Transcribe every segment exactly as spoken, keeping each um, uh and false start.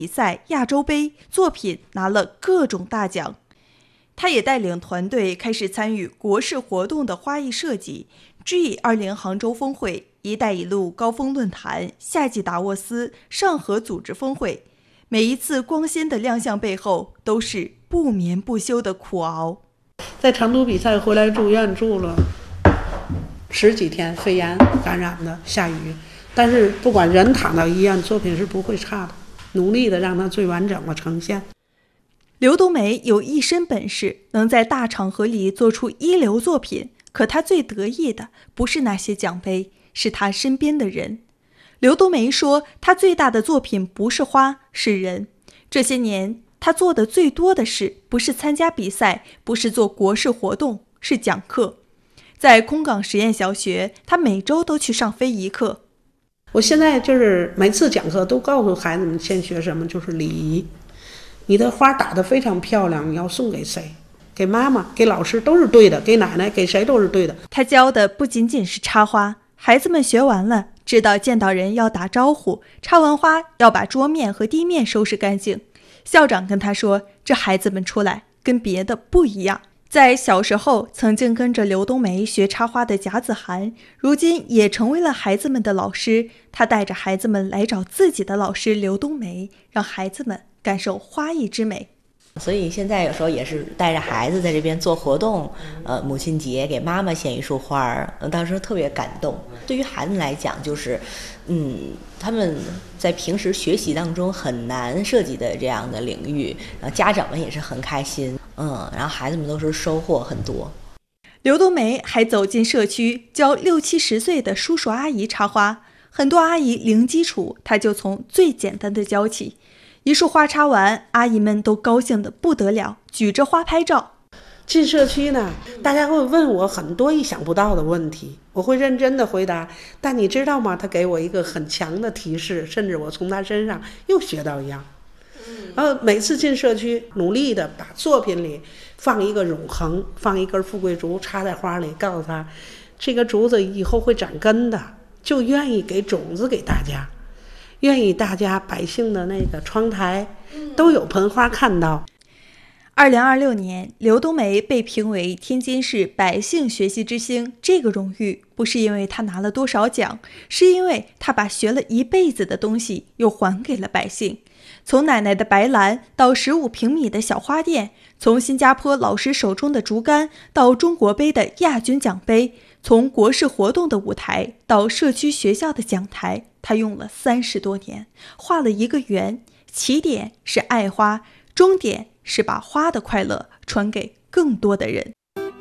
比赛亚洲杯，作品拿了各种大奖。他也带领团队开始参与国事活动的花艺设计、G 二十 杭州峰会、一带一路高峰论坛、夏季达沃斯、上合组织峰会。每一次光鲜的亮相背后，都是不眠不休的苦熬。 在成都比赛回来住院住了十几天，肺炎感染的，下雨。但是不管人躺到医院，作品是不会差的，努力的让它最完整的呈现。 刘冬梅有一身本事，能在大场合里做出一流作品，可她最得意的不是那些奖杯，是她身边的人。刘冬梅说，她最大的作品不是花，是人。这些年她做的最多的事，不是参加比赛，不是做国事活动，是讲课。在空港实验小学，她每周都去上非遗课。 我现在就是每次讲课都告诉孩子们先学什么，就是礼仪。你的花打得非常漂亮，你要送给谁？给妈妈、给老师都是对的，给奶奶、给谁都是对的。 他教的不仅仅是插花，孩子们学完了，知道见到人要打招呼，插完花要把桌面和地面收拾干净。校长跟他说，这孩子们出来跟别的不一样。在小时候曾经跟着刘冬梅学插花的贾子涵，如今也成为了孩子们的老师。他带着孩子们来找自己的老师刘冬梅，让孩子们感受花艺之美。 所以现在有时候也是带着孩子在这边做活动，呃，母亲节给妈妈献一束花儿，当时特别感动。对于孩子来讲，就是嗯，他们在平时学习当中很难涉及的这样的领域，然后家长们也是很开心，嗯，然后孩子们都是收获很多。 刘冬梅还走进社区，教六七十岁的叔叔阿姨插花，很多阿姨零基础，她就从最简单的教起。一束花插完，阿姨们都高兴得不得了，举着花拍照。 进社区呢，大家会问我很多意想不到的问题，我会认真的回答。但你知道吗？他给我一个很强的提示，甚至我从他身上又学到一样。然后每次进社区，努力的把作品里放一个永恒，放一根富贵竹插在花里，告诉他，这个竹子以后会长根的，就愿意给种子给大家。愿意大家百姓的那个窗台都有盆花看到。 二零二六年，刘冬梅被评为天津市百姓学习之星。这个荣誉不是因为她拿了多少奖，是因为她把学了一辈子的东西又还给了百姓。从奶奶的白兰到十五平米的小花店，从新加坡老师手中的竹竿到中国杯的亚军奖杯，从国事活动的舞台到社区学校的讲台，他用了三十多年，画了一个圆，起点是爱花，终点是把花的快乐传给更多的人。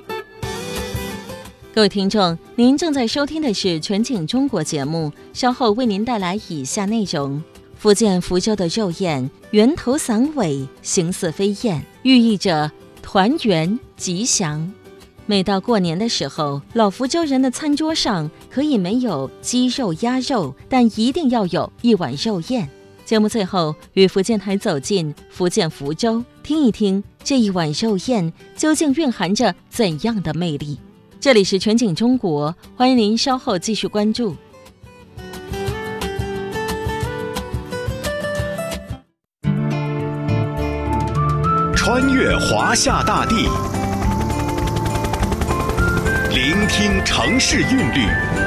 各位听众，您正在收听的是全景中国节目，稍后为您带来以下内容。福建福州的肉宴，圆头散尾，形似飞燕，寓意着团圆吉祥。每到过年的时候，老福州人的餐桌上可以没有鸡肉鸭肉，但一定要有一碗肉宴。节目最后与福建台走进福建福州，听一听这一碗肉宴究竟蕴含着怎样的魅力。这里是全景中国，欢迎您稍后继续关注。 穿越华夏大地，聆听城市韵律，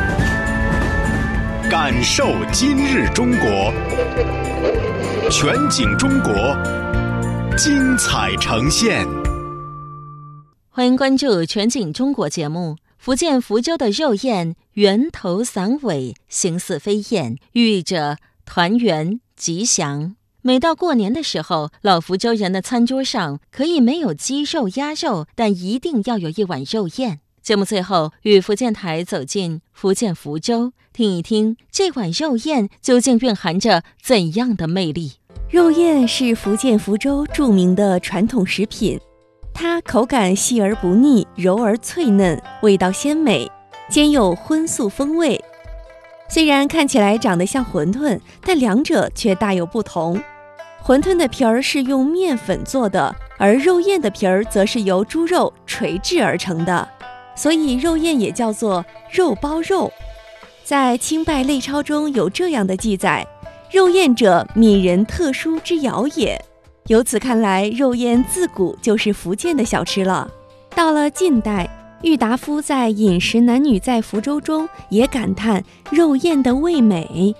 感受今日中国。全景中国，精彩呈现。 欢迎关注全景中国节目。福建福州的肉宴，圆头散尾，形似飞燕，寓意着团圆吉祥。每到过年的时候，老福州人的餐桌上可以没有鸡肉鸭肉，但一定要有一碗肉宴。节目最后与福建台走进福建福州，听一听这碗肉宴究竟蕴含着怎样的魅力。 肉宴是福建福州著名的传统食品，它口感细而不腻，柔而脆嫩，味道鲜美，兼有荤素风味。虽然看起来长得像馄饨，但两者却大有不同。馄饨的皮儿是用面粉做的，而肉燕的皮儿则是由猪肉锤制而成的，所以肉燕也叫做肉包肉。在清拜类钞中有这样的记载： 肉燕者，闽人特殊之肴也。由此看来，肉燕自古就是福建的小吃了。到了近代，郁达夫在《饮食男女在福州》中也感叹肉燕的味美。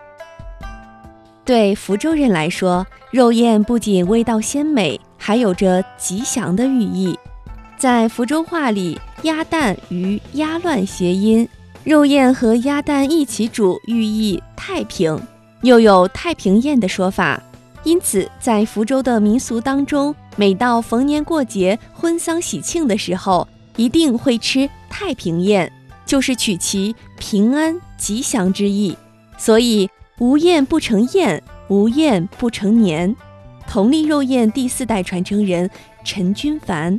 对福州人来说，肉燕不仅味道鲜美，还有着吉祥的寓意。在福州话里，鸭蛋与鸭乱谐音，肉燕和鸭蛋一起煮，寓意太平，又有太平宴的说法。因此，在福州的民俗当中，每到逢年过节、婚丧喜庆的时候，一定会吃太平宴，就是取其平安吉祥之意。所以无燕不成宴，无燕不成年。同利肉燕第四代传承人陈君凡。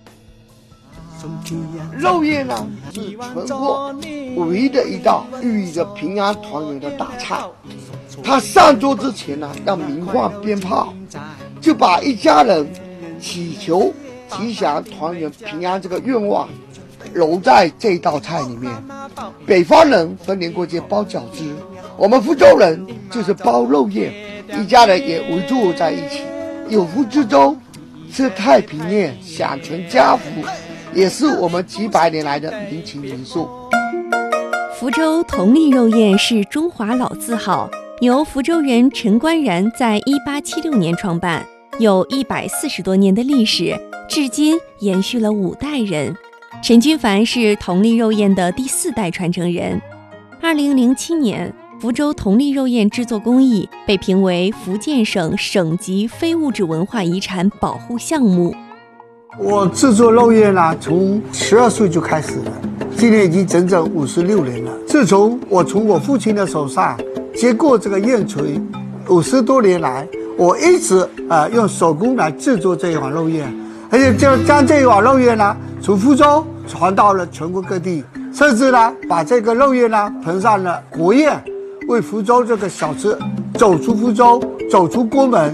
肉燕呢是存货唯一的一道寓意着平安团圆的大菜。他上桌之前呢，要鸣放鞭炮，就把一家人祈求吉祥团圆平安这个愿望揉在这道菜里面。北方人逢年过节包饺子，我们福州人就是包肉燕，一家人也围坐在一起，有福之州，吃太平宴，享全家福，也是我们几百年来的民情民俗。 福州同利肉燕是中华老字号，由福州人陈观然在一八七六年创办，有一百四十多年的历史，至今延续了五代人。陈君凡是同利肉燕的第四代传承人。二零零七年，福州同利肉燕制作工艺被评为福建省省级非物质文化遗产保护项目。 我制作肉燕呢，从十二岁就开始了，今年已经整整五十六年了。自从我从我父亲的手上接过这个燕锤，五十多年来，我一直呃用手工来制作这一碗肉燕，而且就将这一碗肉燕呢，从福州传到了全国各地，甚至呢把这个肉燕呢捧上了国宴，为福州这个小吃走出福州，走出国门。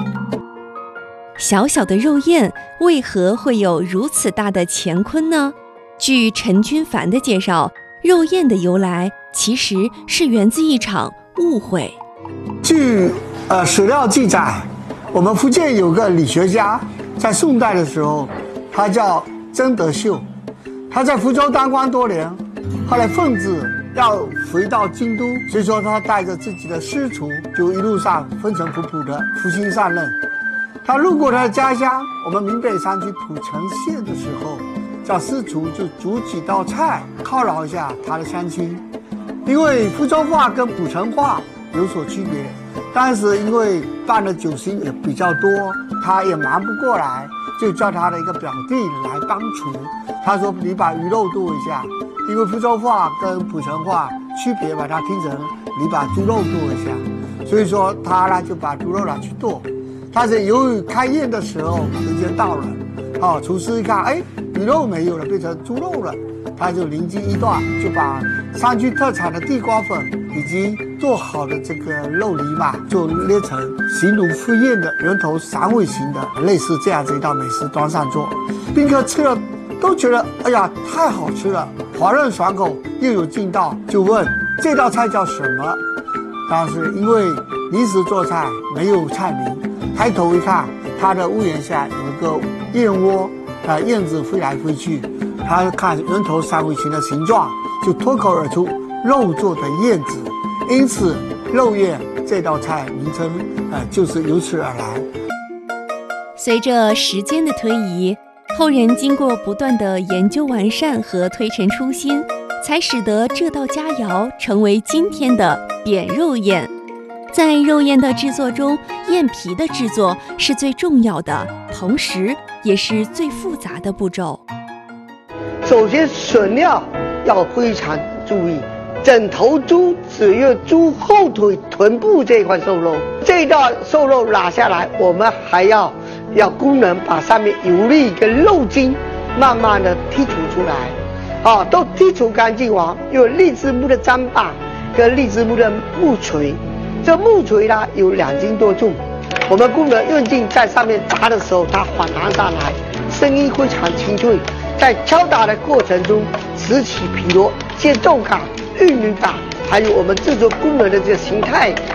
小小的肉燕为何会有如此大的乾坤呢？据陈君凡的介绍，肉燕的由来其实是源自一场误会。 据呃史料记载，我们福建有个理学家，在宋代的时候，他叫曾德秀，他在福州当官多年，后来奉旨要回到京都，所以说他带着自己的师徒，就一路上风尘仆仆的负心上任。他路过他的家乡，我们闽北山区浦城县的时候，叫师徒就煮几道菜犒劳一下他的乡亲。因为福州话跟浦城话有所区别，但是因为办的酒席也比较多，他也忙不过来，就叫他的一个表弟来帮厨。他说你把鱼肉剁一下，因为福州话跟浦城话区别，把它听成你把猪肉剁一下，所以说他呢就把猪肉拿去剁。但是由于开宴的时候时间到了，哦，厨师一看，哎，鱼肉没有了，变成猪肉了，他就灵机一动，就把山区特产的地瓜粉以及做好的这个肉泥嘛，就捏成形如赴宴的圆头三尾形的，类似这样子一道美食端上桌，宾客吃了都觉得，哎呀，太好吃了，滑润爽口，又有劲道，就问这道菜叫什么？但是因为临时做菜没有菜名，抬头一看，它的屋檐下有一个燕窝，啊，燕子飞来飞去，他看圆头三尾形的形状，就脱口而出肉做的燕子，因此肉燕这道菜名称，呃，就是由此而来。 随着时间的推移，后人经过不断的研究完善和推陈出新，才使得这道佳肴成为今天的扁肉燕。在肉燕的制作中，燕皮的制作是最重要的，同时也是最复杂的步骤。 首先选料要非常注意，整头猪只用猪后腿臀部这块瘦肉，这道瘦肉拿下来，我们还要要工人把上面油粒跟肉筋慢慢的剔除出来，啊，都剔除干净完，用荔枝木的砧把跟荔枝木的木锤。这木锤呢有两斤多重，我们工人用劲在上面砸的时候，它反弹上来，声音非常清脆。在敲打的过程中，此起彼落，节奏感、韵律感，还有我们制作工人的这个形态，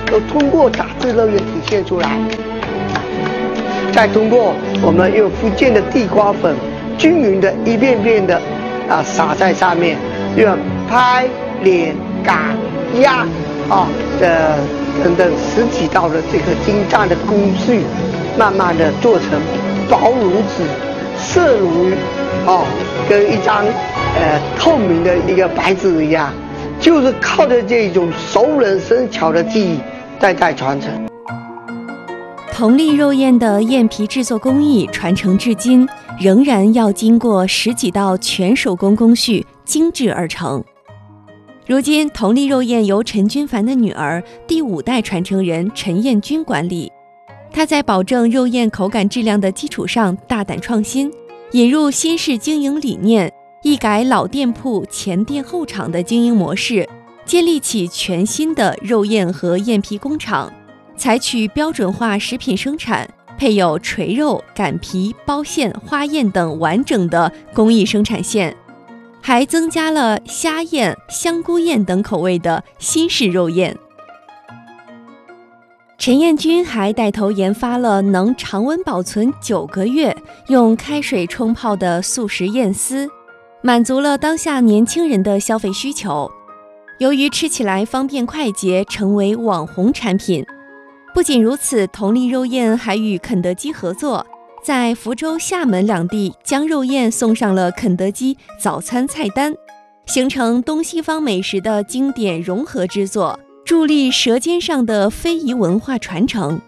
都通过打制肉燕体现出来。再通过我们用福建的地瓜粉均匀的一片片的啊撒在上面，用拍、碾、擀、压啊的等等十几道的这个精湛的工序，慢慢的做成薄如纸、色如哦，跟一张呃透明的一个白纸一样，就是靠着这种熟能生巧的技艺代代传承。 铜力肉燕的燕皮制作工艺传承至今，仍然要经过十几道全手工工序精制而成。如今，铜力肉燕由陈君凡的女儿第五代传承人陈燕君管理。她在保证肉燕口感质量的基础上大胆创新，引入新式经营理念，一改老店铺前店后厂的经营模式，建立起全新的肉燕和燕皮工厂。采取标准化食品生产，配有锤肉、擀皮、包馅、花燕等完整的工艺生产线，还增加了虾燕、香菇燕等口味的新式肉燕。陈燕君还带头研发了能常温保存九个月、用开水冲泡的速食燕丝，满足了当下年轻人的消费需求。由于吃起来方便快捷，成为网红产品。不仅如此，铜力肉燕还与肯德基合作，在福州、厦门两地将肉燕送上了肯德基早餐菜单，形成东西方美食的经典融合之作，助力舌尖上的非遗文化传承。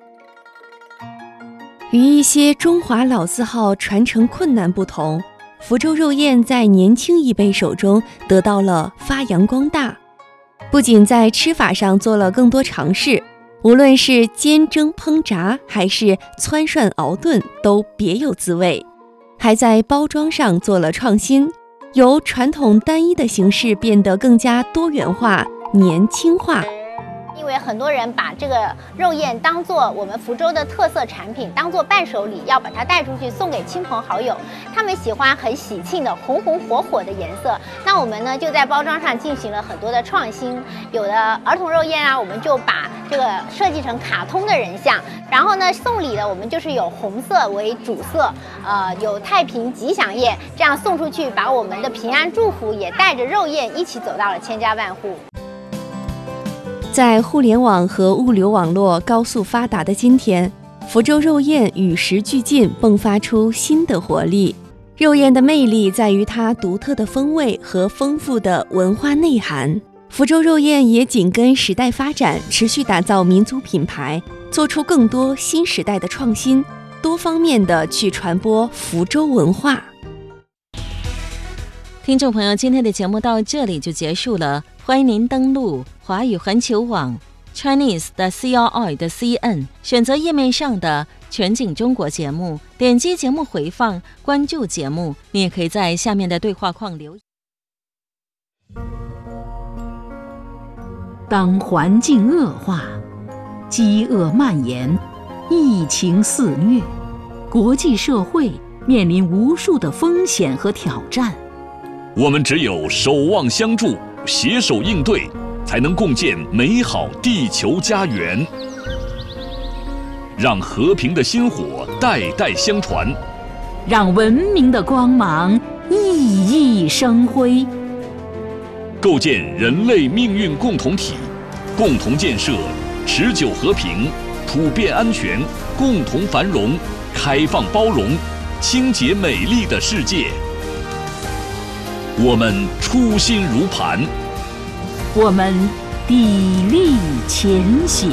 与一些中华老字号传承困难不同，福州肉燕在年轻一辈手中得到了发扬光大，不仅在吃法上做了更多尝试，无论是煎蒸烹炸还是汆涮熬炖都别有滋味，还在包装上做了创新，由传统单一的形式变得更加多元化、年轻化。 因为很多人把这个肉燕当做我们福州的特色产品，当做伴手礼，要把它带出去送给亲朋好友。他们喜欢很喜庆的红红火火的颜色，那我们呢就在包装上进行了很多的创新。有的儿童肉燕啊，我们就把这个设计成卡通的人像，然后呢送礼的我们就是有红色为主色，呃，有太平吉祥燕，这样送出去，把我们的平安祝福也带着肉燕一起走到了千家万户。 在互联网和物流网络高速发达的今天，福州肉燕与时俱进，迸发出新的活力。肉燕的魅力在于它独特的风味和丰富的文化内涵。福州肉燕也紧跟时代发展，持续打造民族品牌，做出更多新时代的创新，多方面的去传播福州文化。 听众朋友，今天的节目到这里就结束了，欢迎您登录华语环球网 Chinese 的 C R I 的 C N， 选择页面上的全景中国节目，点击节目回放，关注节目。你也可以在下面的对话框留言。 当环境恶化，饥饿蔓延，疫情肆虐，国际社会面临无数的风险和挑战。 我们只有守望相助，携手应对，才能共建美好地球家园，让和平的薪火代代相传， 让文明的光芒熠熠生辉， 构建人类命运共同体，共同建设持久和平、普遍安全、共同繁荣、开放包容、清洁美丽的世界。我们初心如磐， 我们砥砺前行。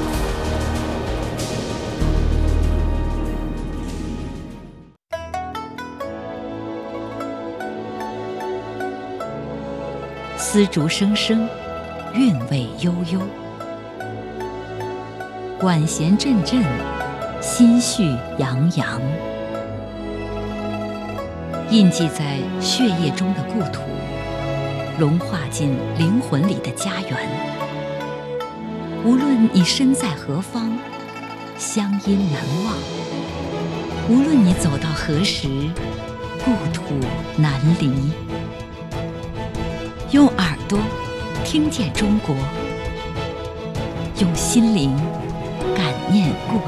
丝竹声声，韵味悠悠，管弦阵阵，心绪洋洋。印记在血液中的故土，融化进灵魂里的家园。无论你身在何方，乡音难忘；无论你走到何时，故土难离。用耳朵听见中国， 用心灵感念故